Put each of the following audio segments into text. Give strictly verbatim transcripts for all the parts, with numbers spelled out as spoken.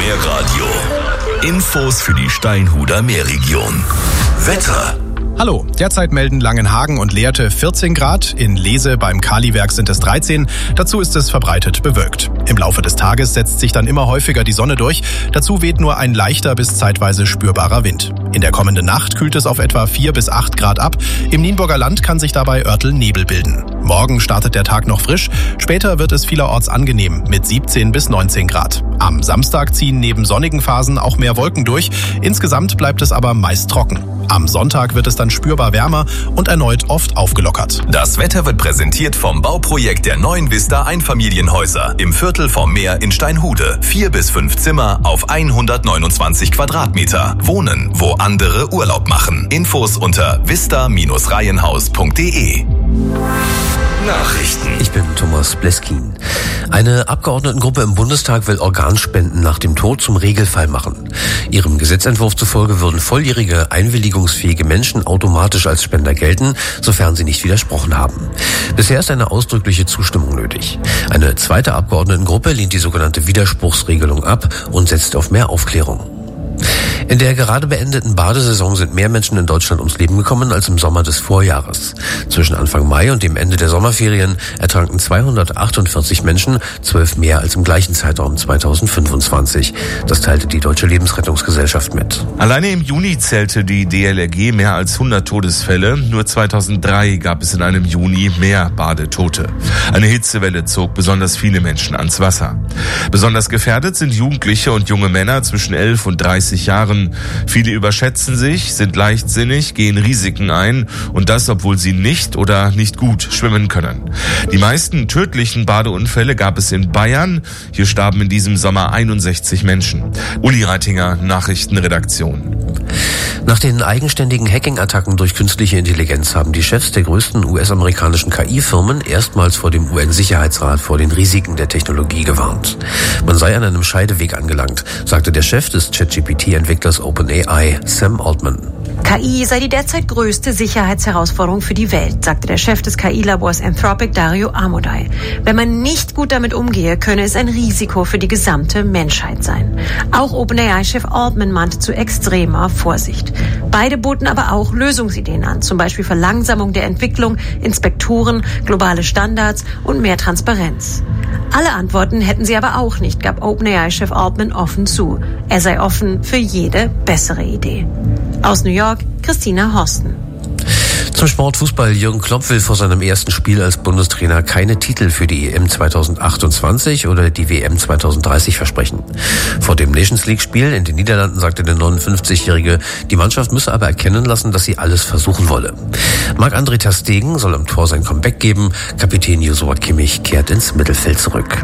Meerradio. Infos für die Steinhuder Meerregion. Wetter. Hallo, derzeit melden Langenhagen und Lehrte vierzehn Grad, in Lehse beim Kaliwerk sind es dreizehn, dazu ist es verbreitet bewölkt. Im Laufe des Tages setzt sich dann immer häufiger die Sonne durch, dazu weht nur ein leichter bis zeitweise spürbarer Wind. In der kommenden Nacht kühlt es auf etwa vier bis acht Grad ab, im Nienburger Land kann sich dabei Örtel-Nebel bilden. Morgen startet der Tag noch frisch, später wird es vielerorts angenehm mit siebzehn bis neunzehn Grad. Am Samstag ziehen neben sonnigen Phasen auch mehr Wolken durch, insgesamt bleibt es aber meist trocken. Am Sonntag wird es dann spürbar wärmer und erneut oft aufgelockert. Das Wetter wird präsentiert vom Bauprojekt der neuen Vista Einfamilienhäuser im Viertel vom Meer in Steinhude. Vier bis fünf Zimmer auf hundertneunundzwanzig Quadratmeter. Wohnen, wo andere Urlaub machen. Infos unter vista Bindestrich reihenhaus punkt de. Nachrichten. Ich bin Thomas Bleskin. Eine Abgeordnetengruppe im Bundestag will Organspenden nach dem Tod zum Regelfall machen. Ihrem Gesetzentwurf zufolge würden volljährige, einwilligungsfähige Menschen automatisch als Spender gelten, sofern sie nicht widersprochen haben. Bisher ist eine ausdrückliche Zustimmung nötig. Eine zweite Abgeordnetengruppe lehnt die sogenannte Widerspruchsregelung ab und setzt auf mehr Aufklärung. In der gerade beendeten Badesaison sind mehr Menschen in Deutschland ums Leben gekommen als im Sommer des Vorjahres. Zwischen Anfang Mai und dem Ende der Sommerferien ertranken zweihundertachtundvierzig Menschen, zwölf mehr als im gleichen Zeitraum zweitausendfünfundzwanzig. Das teilte die Deutsche Lebensrettungsgesellschaft mit. Alleine im Juni zählte die D L R G mehr als hundert Todesfälle. Nur zweitausenddrei gab es in einem Juni mehr Badetote. Eine Hitzewelle zog besonders viele Menschen ans Wasser. Besonders gefährdet sind Jugendliche und junge Männer zwischen elf und dreißig Jahren. Viele überschätzen sich, sind leichtsinnig, gehen Risiken ein und das, obwohl sie nicht oder nicht gut schwimmen können. Die meisten tödlichen Badeunfälle gab es in Bayern. Hier starben in diesem Sommer einundsechzig Menschen. Uli Reitinger, Nachrichtenredaktion. Nach den eigenständigen Hacking-Attacken durch künstliche Intelligenz haben die Chefs der größten U S-amerikanischen K I-Firmen erstmals vor dem U N-Sicherheitsrat vor den Risiken der Technologie gewarnt. Man sei an einem Scheideweg angelangt, sagte der Chef des ChatGPT-Entwicklers OpenAI, Sam Altman. K I sei die derzeit größte Sicherheitsherausforderung für die Welt, sagte der Chef des K I-Labors Anthropic, Dario Amodei. Wenn man nicht gut damit umgehe, könne es ein Risiko für die gesamte Menschheit sein. Auch OpenAI-Chef Altman mahnte zu extremer Vorsicht. Beide boten aber auch Lösungsideen an, zum Beispiel Verlangsamung der Entwicklung, Inspektoren, globale Standards und mehr Transparenz. Alle Antworten hätten sie aber auch nicht, gab OpenAI-Chef Altman offen zu. Er sei offen für jede bessere Idee. Aus New York, Christina Horsten. Zum Sport Fußball. Jürgen Klopp will vor seinem ersten Spiel als Bundestrainer keine Titel für die E M zweitausendachtundzwanzig oder die W M zweitausenddreißig versprechen. Vor dem Nations League-Spiel in den Niederlanden sagte der neunundfünfzigjährige, die Mannschaft müsse aber erkennen lassen, dass sie alles versuchen wolle. Marc-André ter Stegen soll am Tor sein Comeback geben. Kapitän Joshua Kimmich kehrt ins Mittelfeld zurück.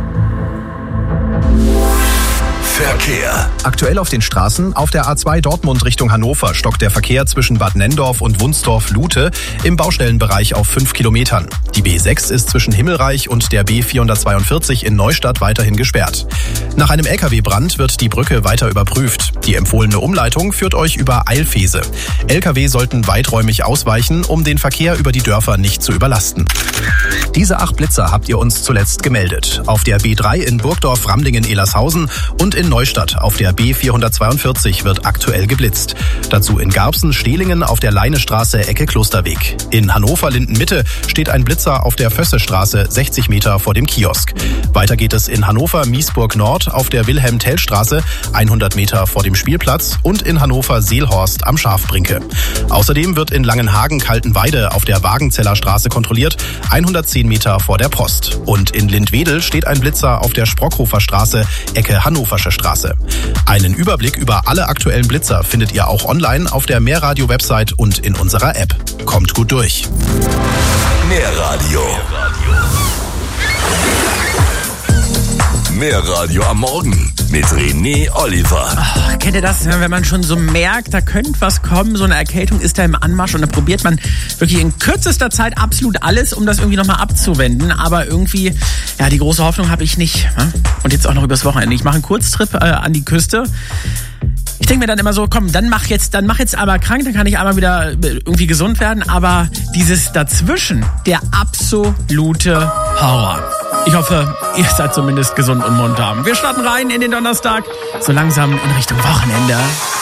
Verkehr. Aktuell auf den Straßen. Auf der A zwei Dortmund Richtung Hannover stockt der Verkehr zwischen Bad Nenndorf und Wunsdorf-Lute im Baustellenbereich auf fünf Kilometern. Die B sechs ist zwischen Himmelreich und der B vierhundertzweiundvierzig in Neustadt weiterhin gesperrt. Nach einem L K W-Brand wird die Brücke weiter überprüft. Die empfohlene Umleitung führt euch über Eilfese. L K W sollten weiträumig ausweichen, um den Verkehr über die Dörfer nicht zu überlasten. Diese acht Blitzer habt ihr uns zuletzt gemeldet. Auf der B drei in Burgdorf-Ramdingen-Ehlershausen und in Neustadt auf der B vierhundertzweiundvierzig wird aktuell geblitzt. Dazu in Garbsen-Stehlingen auf der Leinestraße Ecke Klosterweg. In Hannover-Linden-Mitte steht ein Blitzer auf der Fössestraße sechzig Meter vor dem Kiosk. Weiter geht es in Hannover-Miesburg-Nord auf der Wilhelm-Tell-Straße hundert Meter vor dem Spielplatz und in Hannover-Seelhorst am Schafbrinke. Außerdem wird in Langenhagen-Kaltenweide auf der Wagenzeller Straße kontrolliert, hundertzehn Meter vor der Post. Und in Lindwedel steht ein Blitzer auf der Sprockhofer Straße Ecke Hannoversche Straße. Einen Überblick über alle aktuellen Blitzer findet ihr auch online auf der Meerradio-Website und in unserer App. Kommt gut durch. Meerradio. Meerradio am Morgen mit René Oliver. Ach, kennt ihr das, wenn man schon so merkt, da könnte was kommen, so eine Erkältung ist da im Anmarsch und dann probiert man wirklich in kürzester Zeit absolut alles, um das irgendwie nochmal abzuwenden, aber irgendwie, ja, die große Hoffnung habe ich nicht. Und jetzt auch noch übers Wochenende. Ich mache einen Kurztrip äh, an die Küste. Ich denke mir dann immer so, komm, dann mach jetzt, dann mach jetzt aber krank, dann kann ich einmal wieder irgendwie gesund werden, aber dieses dazwischen, der absolute Horror. Ich hoffe, ihr seid zumindest gesund und munter. Wir starten rein in den Donnerstag, so langsam in Richtung Wochenende.